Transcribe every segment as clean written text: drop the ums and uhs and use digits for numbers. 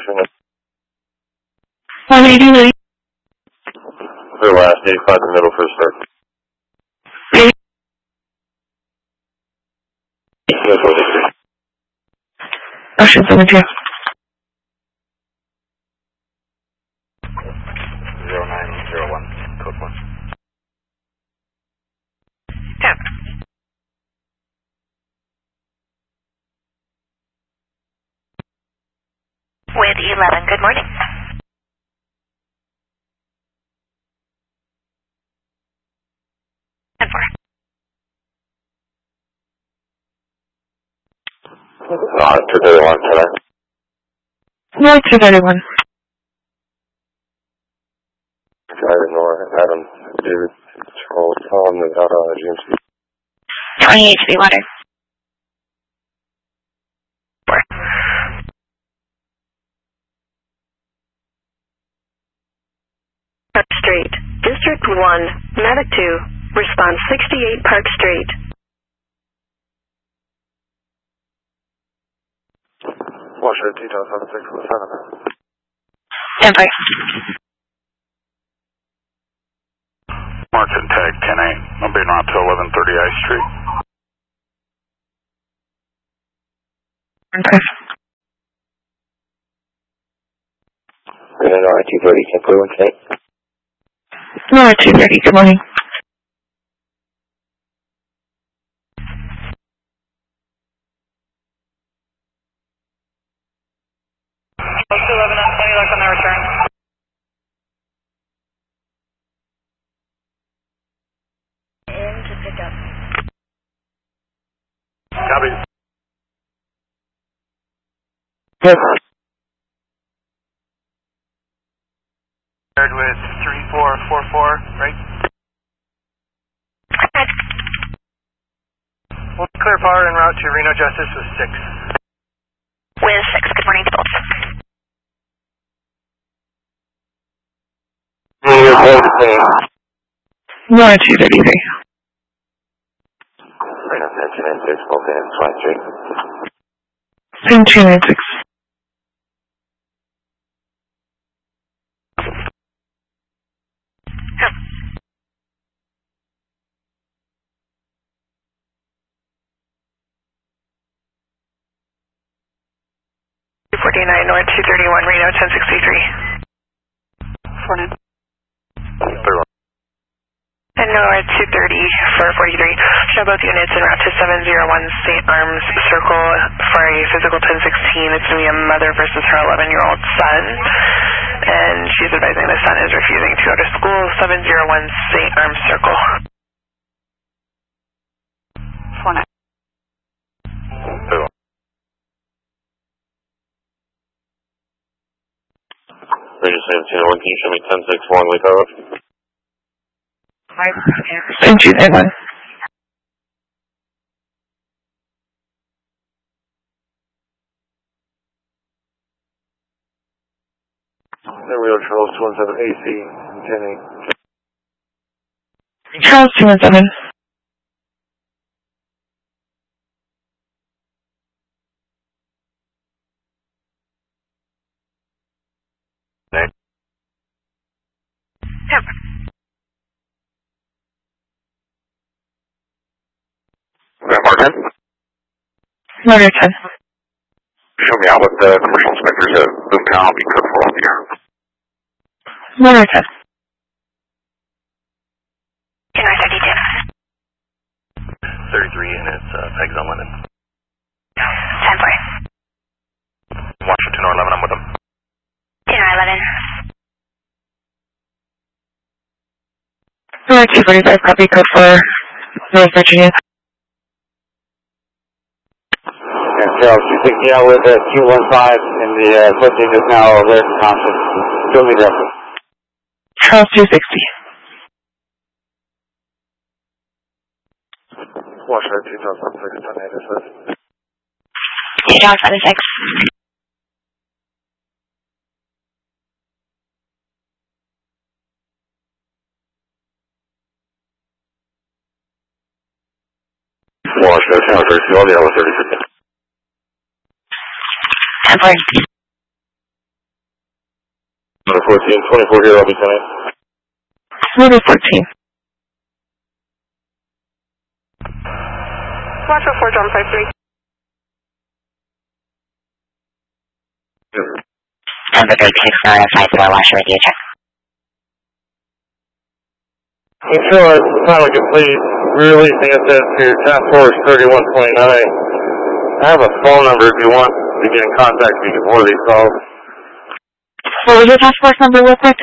Washington. 180 ready. Clear last, 85 in the middle for a start. Ocean 72. 0901, code 1. 10. With 11, good morning. 10-4. 231 today. No, 231. Adam, David, Charles, Tom, and GMC. 28 to be water. 4. Park Street, District 1, Medic 2, response 68 Park Street. Washington, T-Town 76 from the 7. 10-5. Martin Tag 10-8. I'm being out to 1130 I Street. Okay. Nora 230, can clear one today. No, 230, good morning. Close to 11 on 20 left on the return. In to pick up. Copy. Yes. Paired with 3444, right? We'll clear power en route to Reno Justice with 6. With 6, good morning to both. No, 233. Reno 1096, both ends, 5 Street. Same 296. North 231, Reno 1063. 49. And North 230 for 43. Show both units en route to 701 St. Arms Circle for a physical 1016. It's going to be a mother versus her 11-year-old son. And she's advising the son is refusing to go to school. 701 St. Arms Circle. 49. Radio 1701, can you show me 1061 Lake Road? Same 291. There we go, Charles 217 AC, 10-8. Charles 217. Martin? Motor 10. Show me out with the commercial inspectors at Boomtown. I'll be careful on the air. Motor 10. January 32. 33 and it's Pegs on London. 10-4. Washington or 11, I'm with them. January 11. North 245, copy code for North Virginia. And Charles 260 out with 215 and the subject is now alert and conscious. Show me the reference. Charles 260. Washington 2006, 10-8, this is. January 76. Washington, Tower 30, all the other 30. 10-4. 24 here, I'll be 10-8. Motor 14. Watch for 4, John 53. Number 3650, watch radio check. Until it's finally complete, releasing it to Task Force 3129. I have a phone number if you want to get in contact with me before these calls. What was your task force number real quick?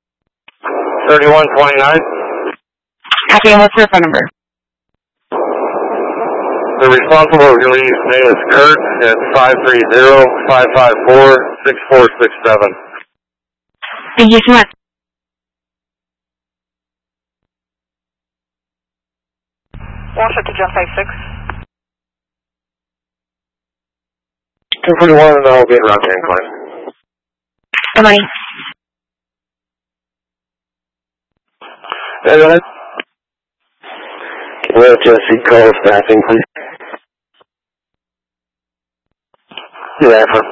3129. Copy, and what's your phone number? The responsible release name is Kurt. It's 530-554-6467. Thank you so much. Wash it to John 56. 241, and I'll be around 10-20. Good morning. Hey, go ahead. Can we have Jesse call staffing, please? You're after.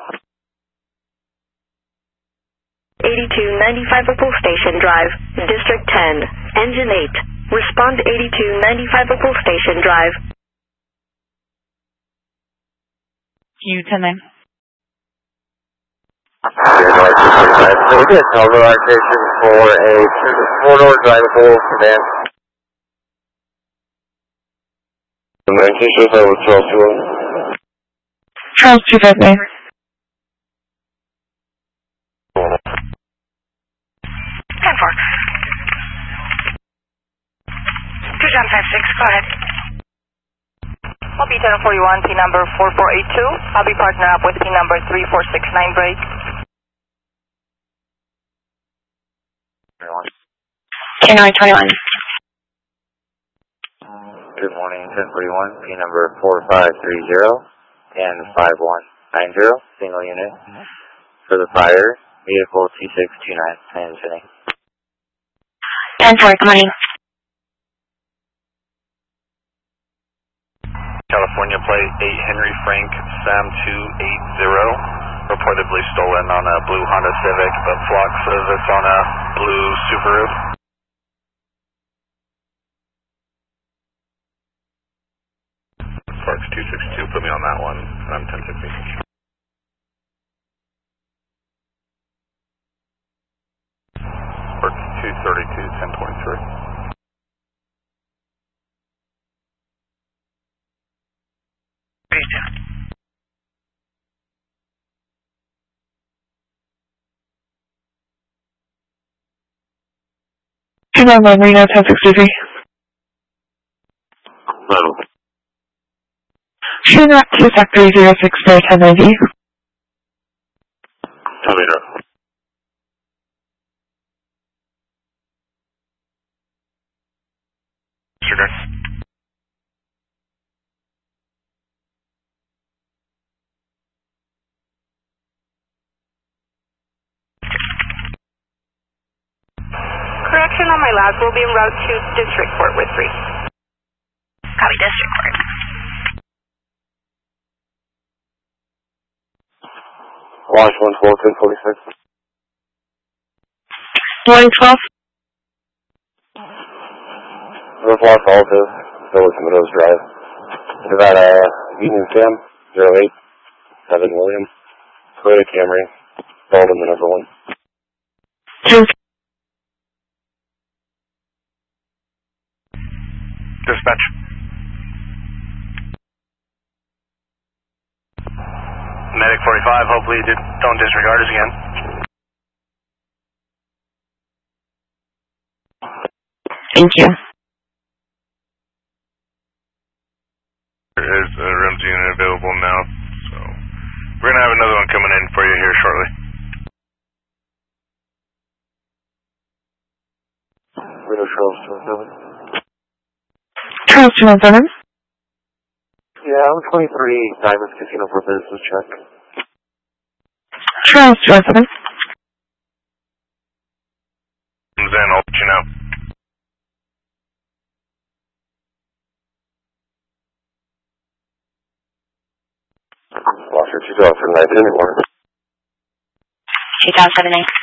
8295 Opal Station Drive, District 10, Engine 8. Respond 8295 Opal Station Drive. U-10-9. So we did tell the location for a 4-door drivable sedan. And then can you show us over Charles 2? Charles 259. 10-4. 2 John 56, go ahead. I'll be 1041, P number 4482. I'll be partner up with P number 3469 break. 2921. Good morning, 1041, P number 4530 and 5190, single unit. For the fire, vehicle T629, Anthony. 10-4, good morning. California plate 8 Henry Frank Sam 280, reportedly stolen on a blue Honda Civic, but Flock says it's on a blue Subaru. Sparks 262, put me on that one, and I'm 1060. Sparks 232, 1023. Reno 1063. Shooting up to Sector 06 for 1090. Tell me that. Sugar. Correction on my lab will be en route to District Court with 3. Copy District Court. Launch 14-1046. 112. North Los Altos, Village Meadows Drive. Is that Union Sam 087 William, Toyota Camry, Baldwin the number 1. 10. Dispatch. Medic 45, hopefully you don't disregard us again. Thank you. There is a REMS unit available now, so we're going to have another one coming in for you here shortly. Reno Charles 207. Charles 217. Yeah, I'm 23 Diamonds Casino for business check. Charles 217. Comes in, I'll let you know. Washer 2019 morning. 2078.